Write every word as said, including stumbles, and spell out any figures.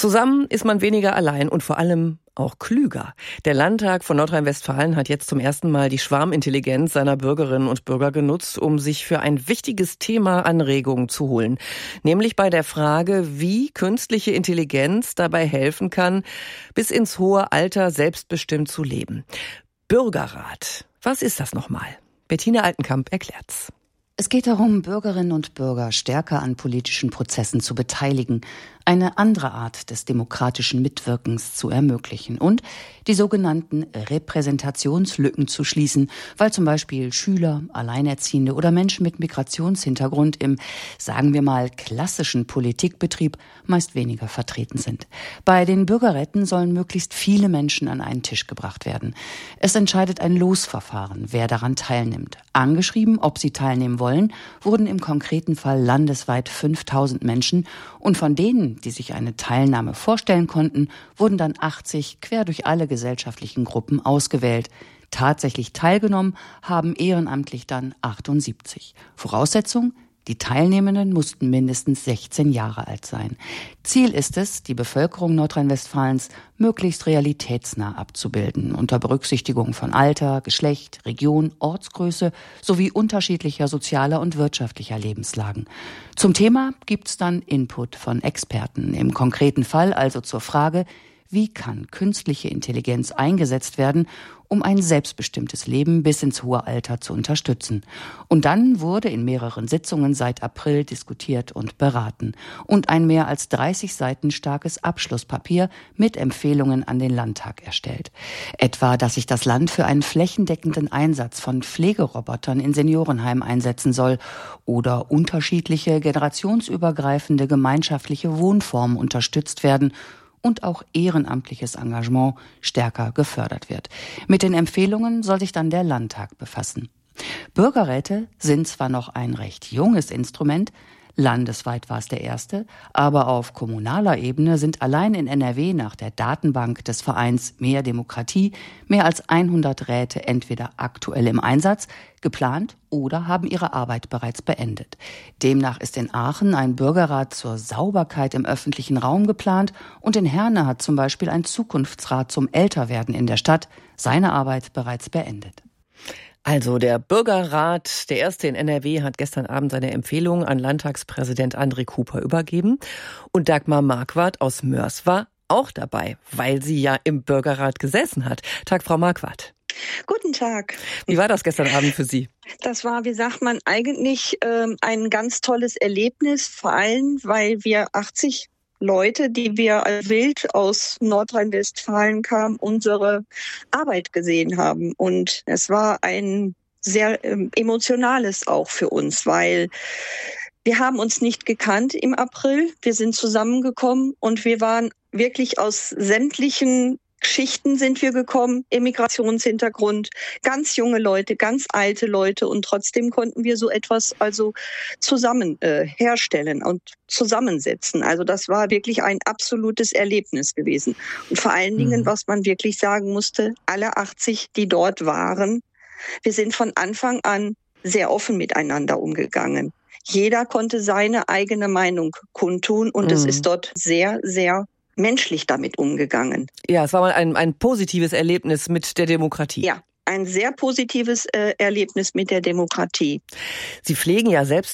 Zusammen ist man weniger allein und vor allem auch klüger. Der Landtag von Nordrhein-Westfalen hat jetzt zum ersten Mal die Schwarmintelligenz seiner Bürgerinnen und Bürger genutzt, um sich für ein wichtiges Thema Anregungen zu holen. Nämlich bei der Frage, wie künstliche Intelligenz dabei helfen kann, bis ins hohe Alter selbstbestimmt zu leben. Bürgerrat. Was ist das nochmal? Bettina Altenkamp erklärt's. Es geht darum, Bürgerinnen und Bürger stärker an politischen Prozessen zu beteiligen, eine andere Art des demokratischen Mitwirkens zu ermöglichen und die sogenannten Repräsentationslücken zu schließen, weil zum Beispiel Schüler, Alleinerziehende oder Menschen mit Migrationshintergrund im, sagen wir mal, klassischen Politikbetrieb meist weniger vertreten sind. Bei den Bürgerräten sollen möglichst viele Menschen an einen Tisch gebracht werden. Es entscheidet ein Losverfahren, wer daran teilnimmt. Angeschrieben, ob sie teilnehmen wollen, wurden im konkreten Fall landesweit fünftausend Menschen und von denen, die sich eine Teilnahme vorstellen konnten, wurden dann achtzig quer durch alle gesellschaftlichen Gruppen ausgewählt. Tatsächlich teilgenommen haben ehrenamtlich dann achtundsiebzig. Voraussetzung: die Teilnehmenden mussten mindestens sechzehn Jahre alt sein. Ziel ist es, die Bevölkerung Nordrhein-Westfalens möglichst realitätsnah abzubilden, unter Berücksichtigung von Alter, Geschlecht, Region, Ortsgröße sowie unterschiedlicher sozialer und wirtschaftlicher Lebenslagen. Zum Thema gibt's dann Input von Experten, im konkreten Fall also zur Frage, wie kann künstliche Intelligenz eingesetzt werden, um ein selbstbestimmtes Leben bis ins hohe Alter zu unterstützen? Und dann wurde in mehreren Sitzungen seit April diskutiert und beraten und ein mehr als dreißig Seiten starkes Abschlusspapier mit Empfehlungen an den Landtag erstellt. Etwa, dass sich das Land für einen flächendeckenden Einsatz von Pflegerobotern in Seniorenheimen einsetzen soll oder unterschiedliche generationsübergreifende gemeinschaftliche Wohnformen unterstützt werden und auch ehrenamtliches Engagement stärker gefördert wird. Mit den Empfehlungen soll sich dann der Landtag befassen. Bürgerräte sind zwar noch ein recht junges Instrument, landesweit war es der erste, aber auf kommunaler Ebene sind allein in N R W nach der Datenbank des Vereins Mehr Demokratie mehr als hundert Räte entweder aktuell im Einsatz, geplant oder haben ihre Arbeit bereits beendet. Demnach ist in Aachen ein Bürgerrat zur Sauberkeit im öffentlichen Raum geplant und in Herne hat zum Beispiel ein Zukunftsrat zum Älterwerden in der Stadt seine Arbeit bereits beendet. Also der Bürgerrat, der erste in N R W, hat gestern Abend seine Empfehlungen an Landtagspräsident André Kuper übergeben. Und Dagmar Marquardt aus Moers war auch dabei, weil sie ja im Bürgerrat gesessen hat. Tag, Frau Marquardt. Guten Tag. Wie war das gestern Abend für Sie? Das war, wie sagt man, eigentlich ähm, ein ganz tolles Erlebnis, vor allem, weil wir achtzig Leute, die wir als wild aus Nordrhein-Westfalen kamen, unsere Arbeit gesehen haben. Und es war ein sehr ähm, emotionales auch für uns, weil wir haben uns nicht gekannt im April. Wir sind zusammengekommen und wir waren wirklich aus sämtlichen Schichten sind wir gekommen, Immigrationshintergrund, ganz junge Leute, ganz alte Leute und trotzdem konnten wir so etwas also zusammen äh, herstellen und zusammensetzen. Also das war wirklich ein absolutes Erlebnis gewesen. Und vor allen Dingen, was man wirklich sagen musste, alle achtzig, die dort waren, wir sind von Anfang an sehr offen miteinander umgegangen. Jeder konnte seine eigene Meinung kundtun und mhm. es ist dort sehr, sehr menschlich damit umgegangen. Ja, es war mal ein, ein positives Erlebnis mit der Demokratie. Ja, ein sehr positives äh, Erlebnis mit der Demokratie. Sie pflegen ja selbst